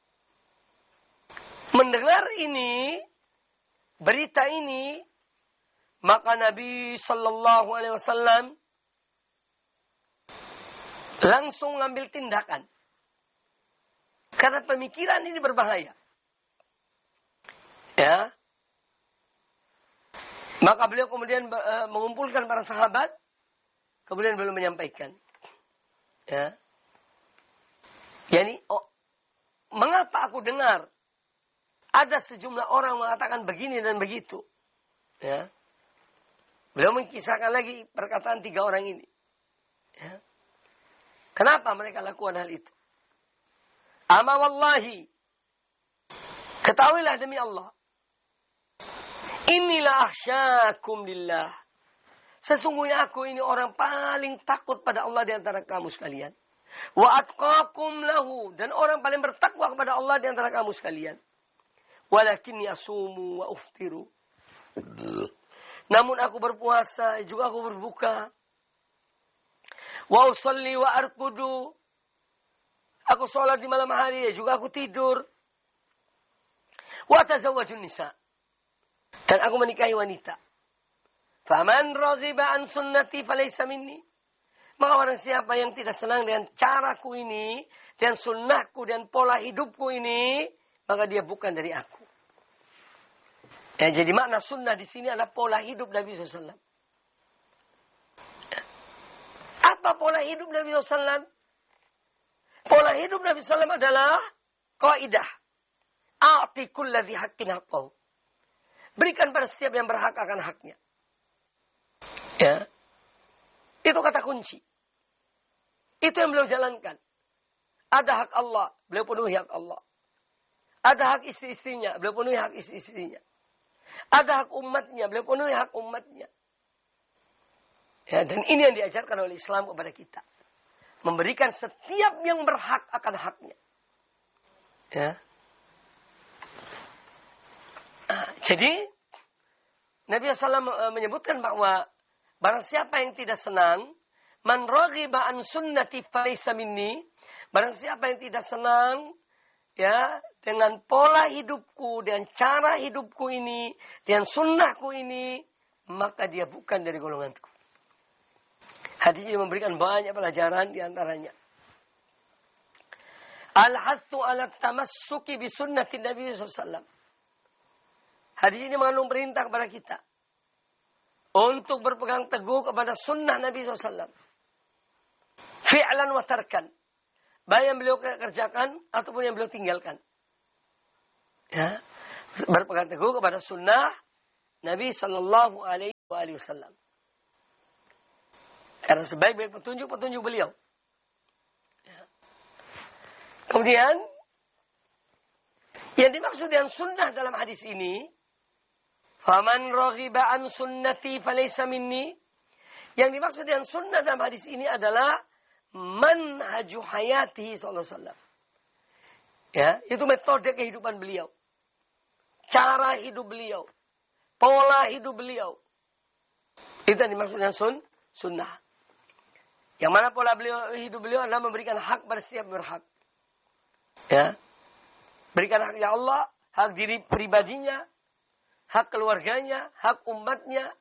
Mendengar ini, berita ini, maka Nabi Sallallahu Alaihi Wasallam langsung ngambil tindakan. Karena pemikiran ini berbahaya. Ya. Maka beliau kemudian mengumpulkan para sahabat, kemudian beliau menyampaikan. Ya. Yani, mengapa aku dengar ada sejumlah orang mengatakan begini dan begitu. Ya. Beliau mengisahkan lagi perkataan 3 orang ini. Ya. Kenapa mereka lakukan hal itu? Ama wallahi, ketahuilah demi Allah, inilah akhsyakum lillah. Sesungguhnya aku ini orang paling takut pada Allah di antara kamu sekalian. Wa atqakum lahu, dan orang paling bertakwa kepada Allah di antara kamu sekalian. Walakinni asumu wa uftiru. Namun aku berpuasa, juga aku berbuka. Wa usalli wa arkudu. Aku sholat di malam hari, juga aku tidur. Wa tazawwajun nisa. Dan aku menikahi wanita. Faman raghiba an sunnati falaysa minni. Maka orang siapa yang tidak senang dengan caraku ini, dan sunnahku dan pola hidupku ini, maka dia bukan dari aku. Ya, jadi makna sunnah di sini adalah pola hidup Nabi SAW. Apa pola hidup Nabi SAW? Pola hidup Nabi SAW adalah kaidah. A'ti kulladzi haqqin haqqahu. Berikan pada setiap yang berhak akan haknya. Ya. Itu kata kunci. Itu yang beliau jalankan. Ada hak Allah, beliau penuhi hak Allah. Ada hak istri-istrinya, beliau penuhi hak istri-istrinya. Ada hak umatnya, beliau penuhi hak umatnya. Ya, dan ini yang diajarkan oleh Islam kepada kita. Memberikan setiap yang berhak akan haknya. Ya. Jadi, Nabi SAW menyebutkan bahwa barang siapa yang tidak senang, man raghiba an sunnati falaysa minni, barang siapa yang tidak senang ya dengan pola hidupku dan cara hidupku ini dan sunnahku ini, maka dia bukan dari golonganku. Hadis ini memberikan banyak pelajaran di antaranya. Al-hathu ala tamassuki bi sunnati Nabi SAW. Hadis ini mengandung perintah kepada kita untuk berpegang teguh kepada sunnah Nabi SAW. Fi'lan wa tarkan. Baik yang beliau kerjakan ataupun yang beliau tinggalkan. Ya. Berpegang teguh kepada sunnah Nabi Sallallahu Alaihi Wasallam. Karena sebaik-baik petunjuk beliau. Kemudian, yang dimaksud dengan sunnah dalam hadis ini, faman raghiba an sunnati falaysa minni. Yang dimaksud dengan sunnah dalam hadis ini adalah manhaju hayati sallallahu alaihi wasallam. Ya, itu metode kehidupan beliau. Cara hidup beliau. Pola hidup beliau. Itu yang dimaksud dengan sunnah. Yang mana pola hidup beliau adalah memberikan hak pada setiap berhak. Ya. Berikan hak ya Allah, hak diri pribadinya, hak keluarganya, hak umatnya.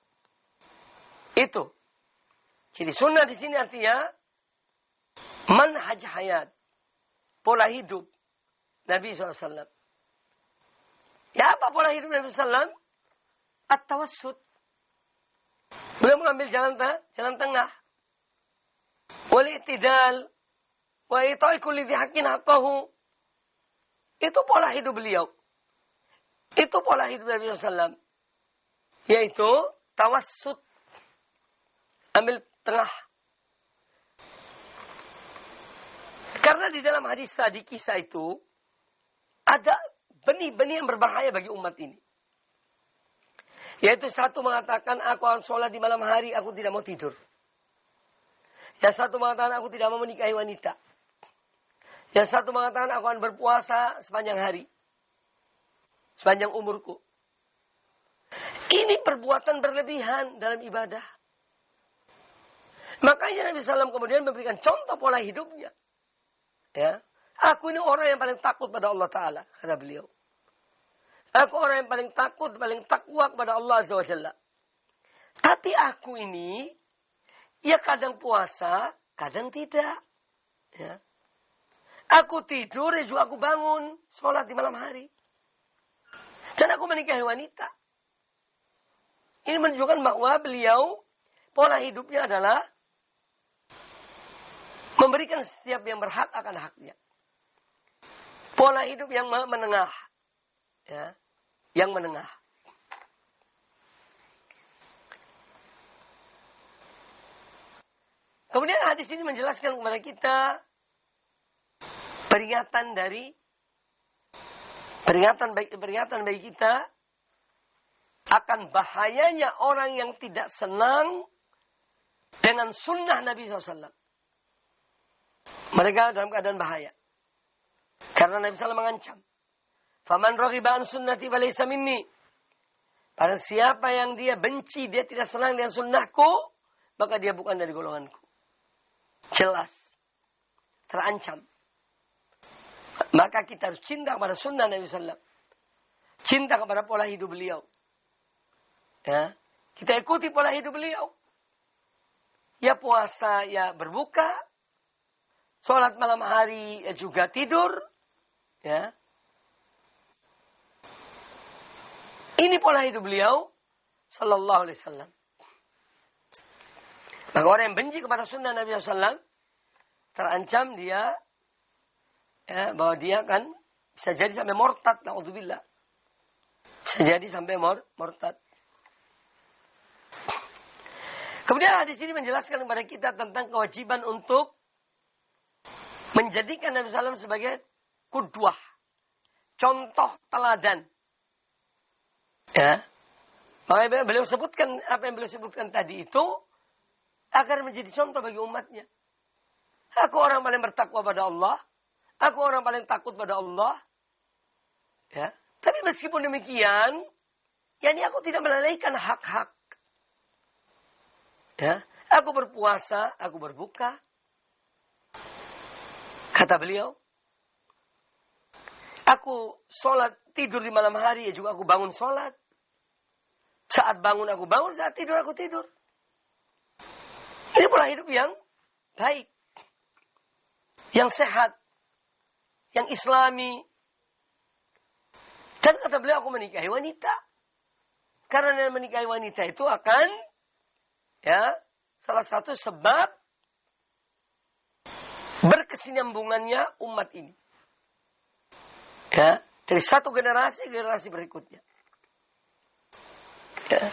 Itu. Jadi sunnah di sini artinya manhaj hayat, pola hidup Nabi SAW. Ya apa pola hidup Nabi SAW? At-tawassut. Beliau mengambil jalan tengah. Wal-i'tidal. Wa ita'i kulli dhi haqqin haqqahu. Itu pola hidup beliau. Itu pola hidup Nabi SAW. Yaitu tawassut. Ambil tengah. Karena di dalam hadis tadi kisah itu ada benih-benih yang berbahaya bagi umat ini. Yaitu satu mengatakan aku akan sholat di malam hari, aku tidak mau tidur. Yang satu mengatakan aku tidak mau menikahi wanita. Yang satu mengatakan aku akan berpuasa sepanjang hari. Sepanjang umurku. Ini perbuatan berlebihan dalam ibadah. Makanya Nabi SAW kemudian memberikan contoh pola hidupnya. Ya, aku ini orang yang paling takut pada Allah Ta'ala, kata beliau. Aku orang yang paling takut, paling takwa kepada Allah Azza wa Jalla. Tapi aku ini, ya kadang puasa, kadang tidak. Ya. Aku tidur, ya juga aku bangun, sholat di malam hari. Dan aku menikahi wanita. Ini menunjukkan bahwa beliau, pola hidupnya adalah memberikan setiap yang berhak akan haknya. Pola hidup yang menengah. Ya, yang menengah. Kemudian hadis ini menjelaskan kepada kita peringatan bagi kita akan bahayanya orang yang tidak senang dengan sunnah Nabi SAW. Mereka dalam keadaan bahaya. Karena Nabi SAW mengancam. Faman raghiba an sunnati falaysa minni. Pada siapa yang dia benci, dia tidak senang dengan sunnahku, maka dia bukan dari golonganku. Jelas. Terancam. Maka kita harus cinta kepada sunnah Nabi SAW. Cinta kepada pola hidup beliau. Ya. Kita ikuti pola hidup beliau. Ya puasa, ya berbuka. Sholat malam hari, ya juga tidur. Ya. Ini pola hidup beliau sallallahu alaihi wasallam. Maka orang yang benci kepada sunnah Nabi SAW terancam dia ya, bahwa dia kan bisa jadi sampai murtad, na'udzubillah. Bisa jadi sampai murtad. Kemudian hadis ini menjelaskan kepada kita tentang kewajiban untuk menjadikan Nabi SAW sebagai qudwah, contoh teladan. Ya. Makanya beliau sebutkan apa yang beliau sebutkan tadi itu agar menjadi contoh bagi umatnya. Aku orang paling bertakwa pada Allah, aku orang paling takut pada Allah. Ya. Tapi meskipun demikian, yakni aku tidak melalaikan hak-hak. Ya. Aku berpuasa, aku berbuka. Kata beliau, aku sholat tidur di malam hari, ya juga aku bangun sholat. Saat bangun aku bangun, saat tidur aku tidur. Ini pola hidup yang baik. Yang sehat. Yang islami. Dan kata beliau, aku menikahi wanita. Karena menikahi wanita itu akan, ya, salah satu sebab berkesinambungannya umat ini. Ya, dari satu generasi ke generasi berikutnya. Ya.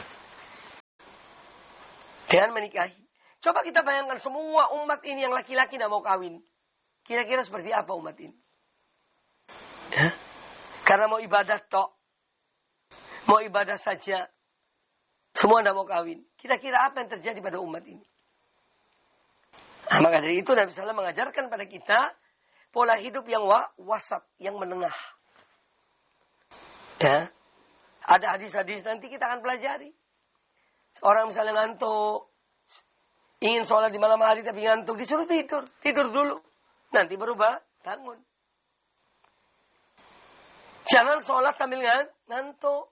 Dengan menikahi. Coba kita bayangkan semua umat ini yang laki-laki tidak mau kawin. Kira-kira seperti apa umat ini? Ya. Karena mau ibadah tok. Mau ibadah saja. Semua tidak mau kawin. Kira-kira apa yang terjadi pada umat ini? Nah, maka dari itu Nabi SAW mengajarkan pada kita pola hidup yang wasat, yang menengah. Ya. Ada hadis-hadis nanti kita akan pelajari. Seorang misalnya ngantuk, ingin sholat di malam hari tapi ngantuk, disuruh tidur. Tidur dulu. Nanti berubah, bangun. Jangan sholat sambil ngantuk.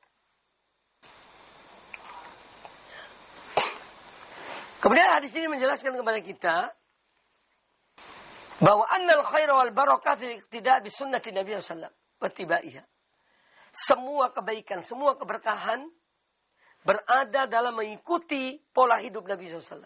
Kemudian hadis ini menjelaskan kepada kita bahwa annal khaira wal barakah fil iqtida' bi sunnati Nabi sallallahu alaihi wasallam wa tibaiha. Semua kebaikan, semua keberkahan berada dalam mengikuti pola hidup Nabi SAW.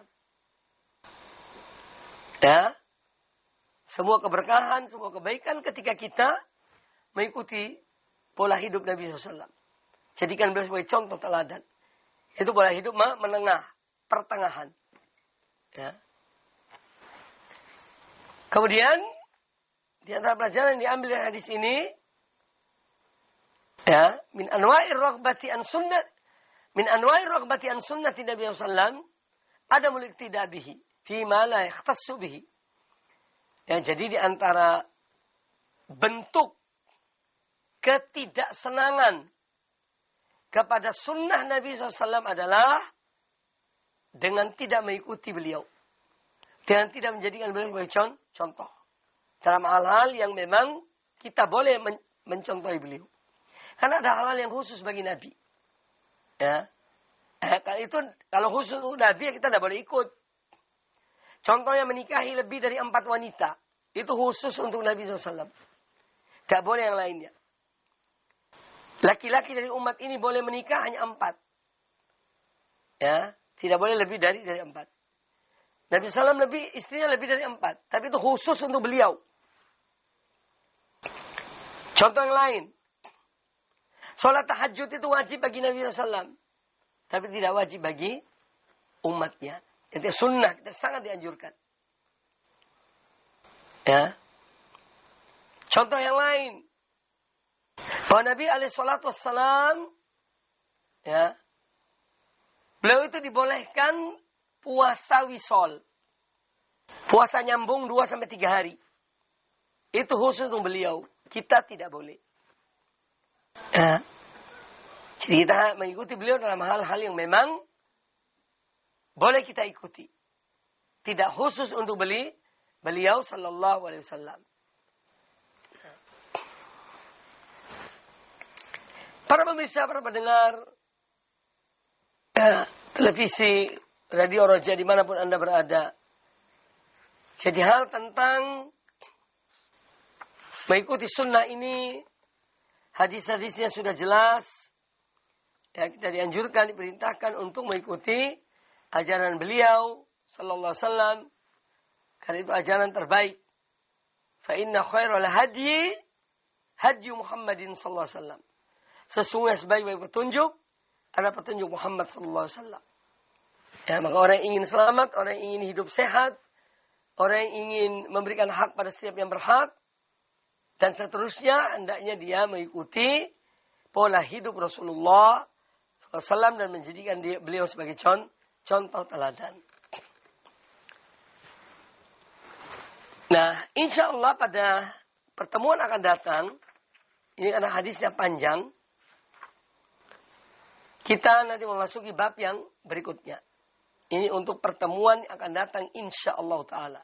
Ya. Semua keberkahan, semua kebaikan ketika kita mengikuti pola hidup Nabi SAW. Jadikan beliau sebagai contoh teladan. Itu pola hidup menengah, pertengahan. Ya. Kemudian, di antara pelajaran yang diambil dari hadis ini, ya, min anwa'ir raghbati an sunnati Nabi sallallahu ada mulik tidak bihi fi ma la yakhtassu bihi. Ya, jadi di antara bentuk ketidaksenangan kepada sunnah Nabi SAW adalah dengan tidak mengikuti beliau. Dengan tidak menjadikan beliau sebagai contoh. Dalam hal-hal yang memang kita boleh mencontohi beliau. Karena ada hal-hal yang khusus bagi Nabi. Ya. Kalau khusus untuk Nabi, ya kita tidak boleh ikut. Contohnya menikahi lebih dari 4 wanita. Itu khusus untuk Nabi SAW. Tidak boleh yang lainnya. Laki-laki dari umat ini boleh menikah hanya 4. Ya. Tidak boleh lebih dari 4. Nabi SAW istrinya lebih dari 4. Tapi itu khusus untuk beliau. Contoh yang lain. Sholat tahajud itu wajib bagi Nabi SAW. Tapi tidak wajib bagi umatnya. Itu sunnah, kita sangat dianjurkan. Ya. Contoh yang lain. Bahwa Nabi SAW, ya, beliau itu dibolehkan puasa wisol. Puasa nyambung 2-3 hari. Itu khusus untuk beliau. Kita tidak boleh. Ya. Jadi kita mengikuti beliau dalam hal-hal yang memang boleh kita ikuti. Tidak khusus untuk beliau sallallahu alaihi wasallam. Para pemirsa, para pendengar televisi, radio Roja dimanapun Anda berada. Jadi hal tentang mengikuti sunnah ini, hadis-hadisnya sudah jelas. Ya, kita dianjurkan, diperintahkan untuk mengikuti ajaran beliau sallallahu alaihi wasallam. Karena itu ajaran terbaik. Fa inna khairal hadyi Muhammadin sallallahu alaihi wasallam. Sesungguhnya sebaik-baik petunjuk adalah petunjuk Muhammad sallallahu alaihi wasallam. Ya, maka orang yang ingin selamat, orang yang ingin hidup sehat, orang yang ingin memberikan hak pada setiap yang berhak, dan seterusnya, hendaknya dia mengikuti pola hidup Rasulullah SAW dan menjadikan beliau sebagai contoh teladan. Nah, insya Allah pada pertemuan akan datang, ini karena hadisnya panjang, kita nanti memasuki bab yang berikutnya. Ini untuk pertemuan yang akan datang insya Allah Ta'ala.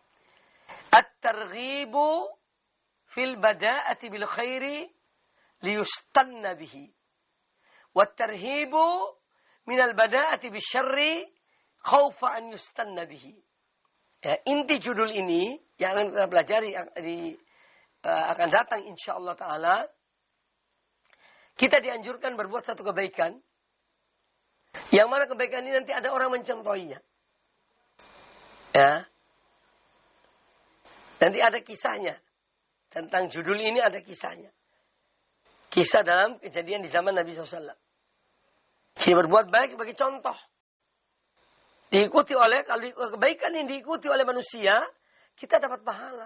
At-targhibu fil bada'ati bil khairi liyustanna bihi. Wat-tarhibu minal bada'ati bil syarri khaufa an yustanna bihi. Ya, inti judul ini yang akan kita pelajari akan datang insya Allah Ta'ala. Kita dianjurkan berbuat satu kebaikan. Yang mana kebaikan ini nanti ada orang mencontohinya. Ya. Nanti ada kisahnya. Tentang judul ini ada kisahnya. Kisah dalam kejadian di zaman Nabi SAW. Jadi berbuat baik sebagai contoh. Diikuti oleh, kalau kebaikan yang diikuti oleh manusia, kita dapat pahala.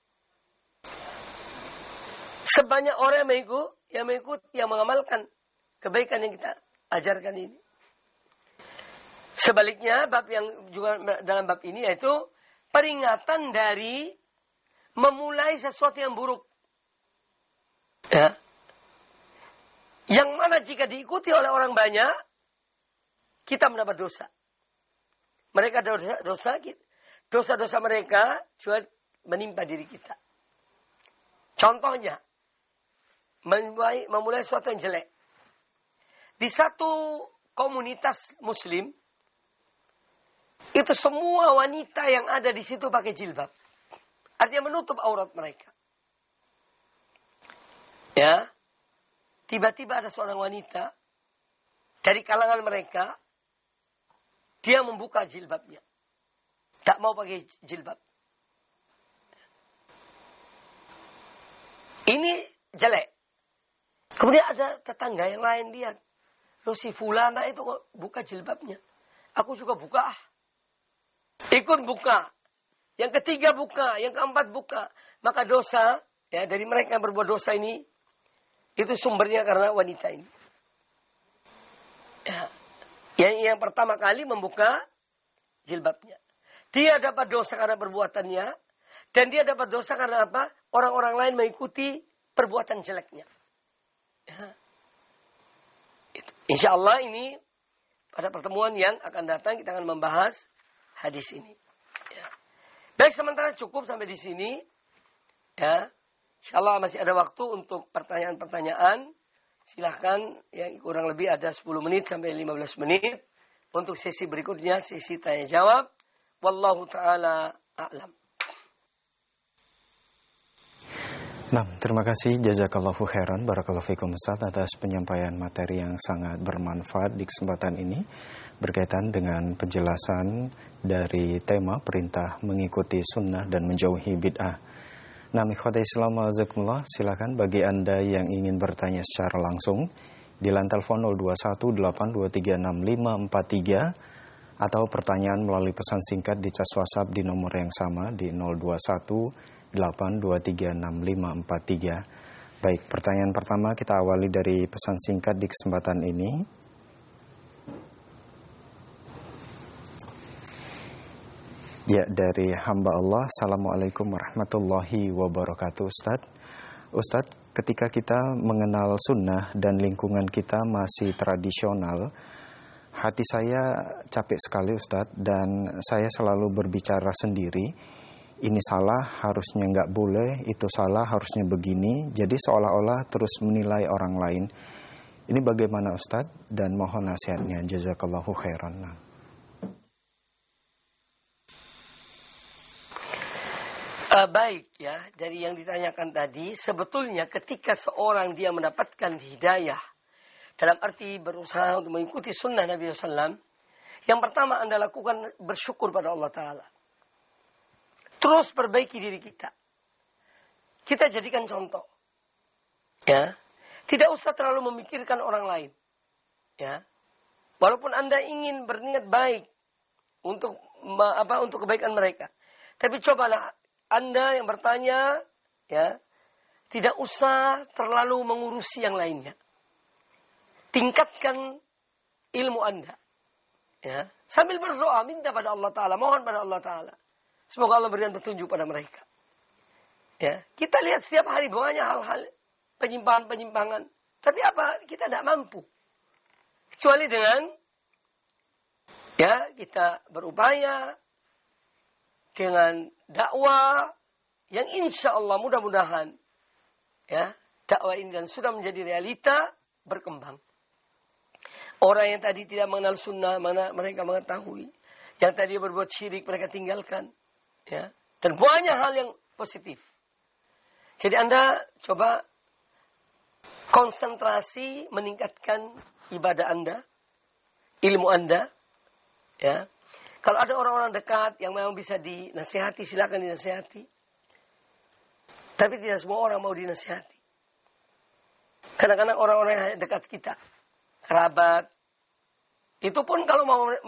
Sebanyak orang yang mengikuti, yang mengamalkan kebaikan yang kita ajarkan ini. Sebaliknya, bab yang juga dalam bab ini yaitu peringatan dari memulai sesuatu yang buruk. Ya. Yang mana jika diikuti oleh orang banyak, kita mendapat dosa. Mereka dosa mereka juga menimpa diri kita. Contohnya, memulai sesuatu yang jelek. Di satu komunitas muslim, itu semua wanita yang ada di situ pakai jilbab. Artinya menutup aurat mereka. Ya, tiba-tiba ada seorang wanita dari kalangan mereka, dia membuka jilbabnya. Tak mau pakai jilbab. Ini jelek. Kemudian ada tetangga yang lain lihat. Loh, si fulana itu kok buka jilbabnya. Aku juga buka. Ikut buka. Yang ketiga buka. Yang keempat buka. Maka dosa ya dari mereka yang berbuat dosa ini, itu sumbernya karena wanita ini. Ya. Yang pertama kali membuka jilbabnya. Dia dapat dosa karena perbuatannya. Dan dia dapat dosa karena apa? Orang-orang lain mengikuti perbuatan jeleknya. Ya. Insya Allah ini pada pertemuan yang akan datang kita akan membahas hadis ini. Ya. Baik, sementara cukup sampai di sini. Ya. Insya Allah masih ada waktu untuk pertanyaan-pertanyaan. Silahkan, yang kurang lebih ada 10 menit sampai 15 menit. Untuk sesi berikutnya, sesi tanya jawab. Wallahu ta'ala a'lam. Nah, terima kasih jazakallahu khairan barakallahu fikum Ustaz atas penyampaian materi yang sangat bermanfaat di kesempatan ini berkaitan dengan penjelasan dari tema perintah mengikuti sunnah dan menjauhi bid'ah. Nah, ikhwati Islam azakumullah, silakan bagi Anda yang ingin bertanya secara langsung di line telepon 0218236543 atau pertanyaan melalui pesan singkat di cas WhatsApp di nomor yang sama di 0218236543. Baik, pertanyaan pertama kita awali dari pesan singkat di kesempatan ini. Ya, dari hamba Allah. Assalamualaikum warahmatullahi wabarakatuh. Ustadz, ketika kita mengenal sunnah dan lingkungan kita masih tradisional, hati saya capek sekali Ustadz, dan saya selalu berbicara sendiri. Ini salah, harusnya nggak boleh, itu salah, harusnya begini. Jadi seolah-olah terus menilai orang lain. Ini bagaimana Ustadz? Dan mohon nasihatnya. Jazakallahu khairan. Baik ya, dari yang ditanyakan tadi, sebetulnya ketika seorang dia mendapatkan hidayah, dalam arti berusaha untuk mengikuti sunnah Nabi SAW, yang pertama Anda lakukan bersyukur pada Allah Ta'ala. Terus perbaiki diri kita. Kita jadikan contoh. Ya, tidak usah terlalu memikirkan orang lain. Ya, walaupun Anda ingin berniat baik untuk kebaikan mereka, tapi cobalah Anda yang bertanya, ya, tidak usah terlalu mengurusi yang lainnya. Tingkatkan ilmu Anda. Ya, sambil berdoa, minta pada Allah Ta'ala, mohon pada Allah Ta'ala. Semoga Allah berikan petunjuk pada mereka. Ya, kita lihat setiap hari banyak hal-hal penyimpangan-penyimpangan. Tapi apa? Kita tidak mampu. Kecuali dengan, ya, kita berupaya dengan dakwah yang insya Allah mudah-mudahan ya dakwah ini dan sudah menjadi realita berkembang. Orang yang tadi tidak mengenal sunnah, mereka mengetahui. Yang tadi berbuat syirik mereka tinggalkan. Ya, dan banyak hal yang positif. Jadi Anda coba konsentrasi meningkatkan ibadah Anda, ilmu Anda, ya. Kalau ada orang-orang dekat yang memang bisa dinasihati, silakan dinasihati. Tapi tidak semua orang mau dinasihati. Kadang-kadang orang-orang yang dekat kita, kerabat, Itu pun kalau mau